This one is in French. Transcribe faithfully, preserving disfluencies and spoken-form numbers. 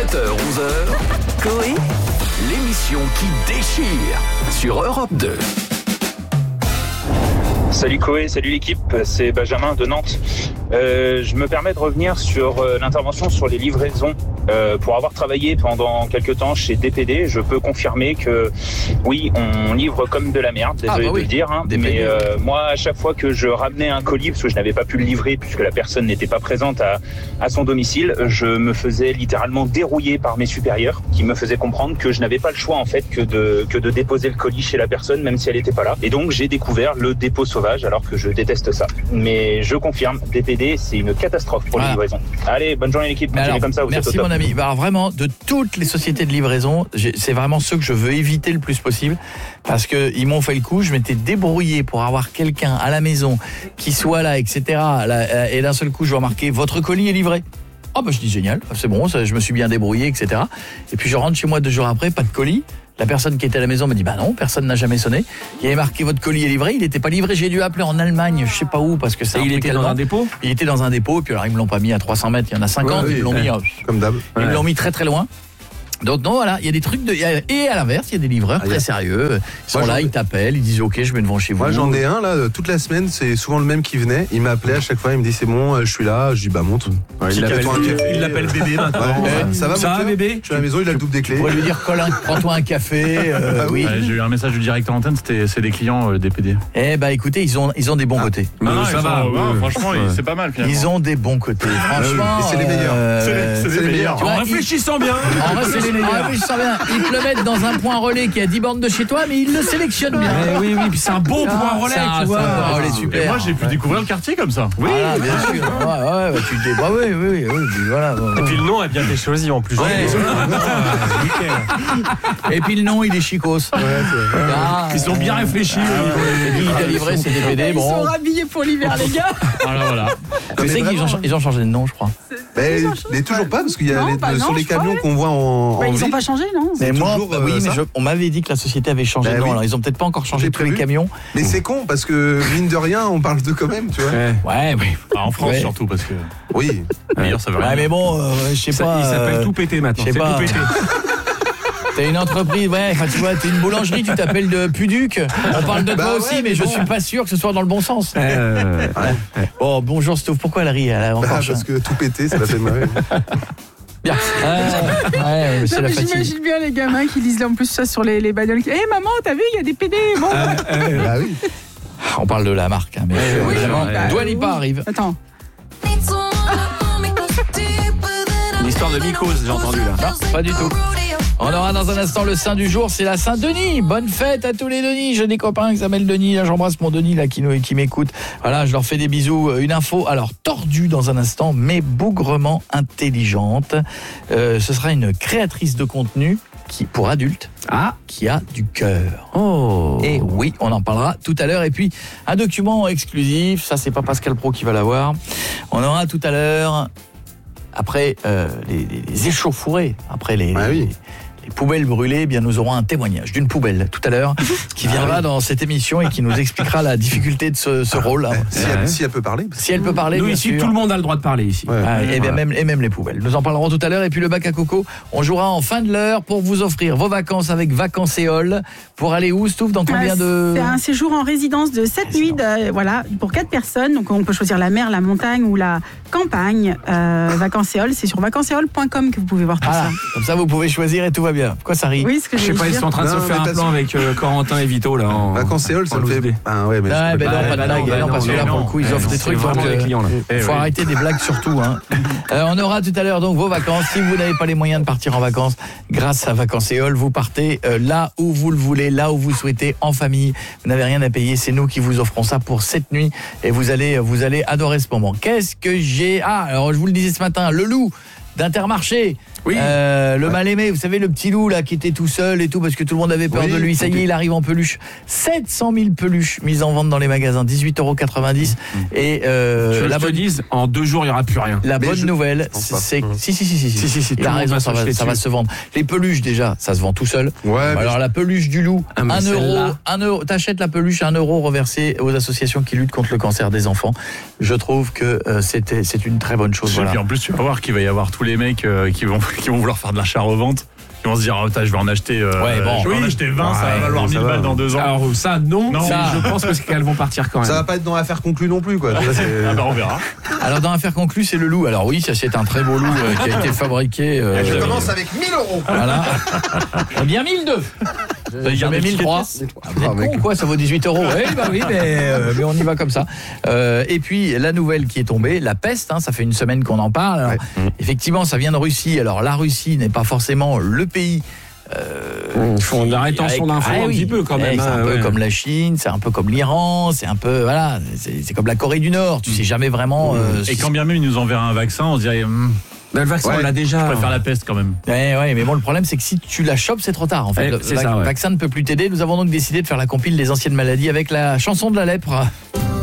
sept heures onze heures, Coé, l'émission qui déchire sur Europe deux. Salut Coé, salut l'équipe, c'est Benjamin de Nantes. Euh, je me permets de revenir sur euh, l'intervention sur les livraisons. Euh, pour avoir travaillé pendant quelques temps chez D P D, je peux confirmer que oui, on livre comme de la merde, désolé ah bah oui. de le dire, hein, mais euh, moi à chaque fois que je ramenais un colis, parce que je n'avais pas pu le livrer puisque la personne n'était pas présente à, à son domicile, je me faisais littéralement dérouiller par mes supérieurs qui me faisaient comprendre que je n'avais pas le choix en fait que de, que de déposer le colis chez la personne même si elle n'était pas là. Et donc j'ai découvert le dépôt sauvage alors que je déteste ça. Mais je confirme, D P D c'est une catastrophe pour voilà. les livraisons. Allez, bonne journée l'équipe, continuez comme ça, vous merci êtes au top. Mon ami. Alors vraiment, de toutes les sociétés de livraison, c'est vraiment ceux que je veux éviter le plus possible parce que ils m'ont fait le coup. Je m'étais débrouillé pour avoir quelqu'un à la maison qui soit là, et cetera. Et d'un seul coup, je vois marquer votre colis est livré. Oh bah je dis génial, c'est bon, ça, je me suis bien débrouillé, et cetera. Et puis je rentre chez moi deux jours après, pas de colis. La personne qui était à la maison me dit bah non, personne n'a jamais sonné. Il y avait marqué votre colis est livré, il n'était pas livré. J'ai dû appeler en Allemagne, je sais pas où parce que c'est. Et il était dans un dépôt. Il était dans un dépôt et puis alors ils me l'ont pas mis à trois cents mètres, il y en a cinquante, ouais, oui, ils me l'ont ouais. mis euh, comme d'hab. Ils ouais. me l'ont mis très très loin. Donc non voilà, il y a des trucs de et à l'inverse, il y a des livreurs ah, très sérieux. Ils sont moi, là, ils t'appellent, ils disent OK, je vais devant chez vous. Moi j'en ai un là toute la semaine, c'est souvent le même qui venait, il m'appelait à chaque fois, il me dit c'est bon, je suis là, je dis bah monte. Ouais, il l'appelle il l'appelle bébé maintenant. Ouais, ouais. Ça va ça mon va bébé. Je suis à la maison, il a le double des clés. On pourrait lui dire Colin, prends-toi un café. Euh, ah, oui. Ouais, j'ai eu un message du directeur antenne, c'était c'est des clients euh, D P D. Eh bah écoutez, ils ont ils ont des bons ah. côtés. Non, non, ça va, sont, ouais, franchement, ouais. c'est pas mal finalement. Ils ont des bons côtés, franchement. Et c'est les meilleurs. Euh, c'est, les, c'est les meilleurs. En réfléchissant bien. En réfléchissant bien. Ils te le mettent dans un point relais qui a dix bornes de chez toi, mais ils le sélectionnent bien. Mais oui, oui, puis c'est un bon ah, point relais, ça, tu vois. C'est un point relais super. Et moi, j'ai pu ouais. découvrir le quartier comme ça. Oui, voilà, bien sûr. Ouais, ouais, bah, tu te dis, bah oui, oui, oui, oui puis voilà. Et puis le nom a bien été choisi en plus. Ouais. Et puis le nom, il est chicos. Ouais, ah, ils sont bien réfléchis. Qui t'a livré, c'est D P D. Ils sont rhabillés pour l'hiver, les gars. Voilà, voilà. Tu sais qu'ils ont, ils ont changé de nom, je crois. Mais, mais toujours pas, parce qu'il y a non, les, bah non, sur les camions qu'on voit en. Bah, en ils n'ont pas changé, non? Mais moi, toujours, bah, oui, euh, mais je, on m'avait dit que la société avait changé bah, de nom. Oui. Alors, ils ont peut-être pas encore changé tous les camions. Mais c'est con, parce que mine de rien, on parle d'eux quand même, tu vois. Ouais, ouais. oui. Bah, en France ouais. surtout, parce que. Oui. D'ailleurs, ça veut rien. Ouais, mais bon, euh, je sais pas. Il s'appelle Tout Pété maintenant. Je sais pas. Tout Pété. T'es une entreprise, ouais, enfin tu vois, t'es une boulangerie, tu t'appelles de Puduc. On parle de bah toi ouais, aussi, mais, mais bon. Je suis pas sûr que ce soit dans le bon sens. Euh, ouais. Bon, bonjour Stouff, pourquoi elle rit elle a encore bah, parce que tout pété, ça l'a fait marrer. Bien. Euh, ouais, non, mais j'imagine bien les gamins qui lisent en plus ça sur les, les bagnoles. Hé hey, maman, t'as vu, il y a des P D. Bon. Euh, euh, bah oui. On parle de la marque, hein, mais euh, oui, évidemment. Bah, Dua Lipa oui. arrive. Attends. L'histoire de Mikos, j'ai entendu là. Non, pas du tout. On aura dans un instant le Saint du jour, c'est la Saint-Denis. Bonne fête à tous les Denis. J'ai des copains qui s'appellent Denis. Là, j'embrasse mon Denis là qui, nous, qui m'écoute. Voilà, je leur fais des bisous. Une info, alors tordue dans un instant, mais bougrement intelligente. Euh, ce sera une créatrice de contenu qui pour adultes, ah, qui a du cœur. Oh. Et oui, on en parlera tout à l'heure. Et puis un document exclusif. Ça, c'est pas Pascal Pro qui va l'avoir. On aura tout à l'heure. Après euh, les, les, les échauffourées, après les, ah oui. les, les poubelles brûlées, eh bien nous aurons un témoignage d'une poubelle tout à l'heure qui viendra ah oui. dans cette émission et qui nous expliquera la difficulté de ce, ce ah, rôle. Hein. Si, elle, si elle peut parler. Si elle peut parler. Nous ici, sûr. Tout le monde a le droit de parler ici. Ouais. Ah, et, bien, même, et même les poubelles. Nous en parlerons tout à l'heure. Et puis le bac à coco, on jouera en fin de l'heure pour vous offrir vos vacances avec Vacancéole. Pour aller où, Stouff, dans combien ah, de... C'est un séjour en résidence de sept nuits, de, voilà, pour quatre personnes. Donc on peut choisir la mer, la montagne ou la campagne. Euh, Vacancéole, c'est sur vacancéole point com que vous pouvez voir tout ah, ça. Comme ça, vous pouvez choisir et tout va bien. Pourquoi ça rit? Oui, ce que je sais pas, ils sont en train de non, se faire un plan avec euh, Corentin et Vito là. En... Vacancéole, ça me fait. Ah ouais, mais. Ah, ben non, pas de blague. Non, parce que là, pour le coup, ils offrent des trucs. Il faut arrêter des blagues surtout. On aura tout à l'heure donc vos vacances. Si vous n'avez pas les moyens de partir en vacances, grâce à Vacancéole, vous partez là où vous le voulez, là où vous souhaitez, en famille. Vous n'avez rien à payer. C'est nous qui vous offrons ça pour cette nuit et vous allez, vous allez adorer ce moment. Qu'est-ce que j'ai? Ah, alors je vous le disais ce matin, le loup d'Intermarché. Oui. Euh, le mal-aimé, vous savez, le petit loup là qui était tout seul et tout parce que tout le monde avait peur oui, de lui. Ça y est, il arrive en peluche. sept cent mille peluches mises en vente dans les magasins, dix-huit euros quatre-vingt-dix. Mmh. Et euh, je la bonne dise, en deux jours il y aura plus rien. La Mais bonne je... nouvelle, c'est que si si si si si, si, si, si il a raison, ça va, ça va se vendre. Les peluches déjà, ça se vend tout seul. Ouais. Alors je... la peluche du loup, ah, un euro, un euro. T'achètes la peluche, un euro reversé aux associations qui luttent contre le cancer des enfants. Je trouve que euh, c'était c'est une très bonne chose. Voilà. Et puis en plus, tu vas voir qu'il va y avoir tous les mecs euh, qui vont qui vont vouloir faire de l'achat-revente. Ils vont se dire, oh, je vais en acheter, euh, ouais, bon. je vais oui. en acheter vingt, ouais, ça va valoir mille balles dans deux ans. Alors ça, non, non ça, je pense qu'elles vont partir quand même. Ça va pas être dans l'affaire conclue non plus, quoi. Ah bah on verra. Alors dans l'affaire conclue, c'est le loup. Alors oui, ça c'est un très beau loup euh, qui a été fabriqué. Euh, je commence avec mille euros. Voilà. Eh bien mille deux. J'ai jamais mille trois. Ah, vous êtes con, quoi, ça vaut dix-huit euros. Oui, bah oui, mais, euh, mais on y va comme ça. Euh, et puis la nouvelle qui est tombée, la peste, hein, ça fait une semaine qu'on en parle. Alors, ouais. Effectivement, ça vient de Russie. Alors la Russie n'est pas forcément le pays. Euh, Ils font de la rétention d'infos ah, un oui. petit peu quand même. C'est un hein, peu ouais. comme la Chine, c'est un peu comme l'Iran, c'est un peu voilà, c'est, c'est comme la Corée du Nord. Tu sais jamais vraiment. Mmh. Euh, et quand bien même ils nous enverraient un vaccin, on se dirait. Mmh. Le vaccin, ouais, on l'a déjà. Je préfère la peste quand même. Ouais, ouais, mais bon, le problème, c'est que si tu la chopes, c'est trop tard. En fait, ouais, le vac- ça, ouais. vaccin ne peut plus t'aider. Nous avons donc décidé de faire la compile des anciennes maladies avec la chanson de la lèpre.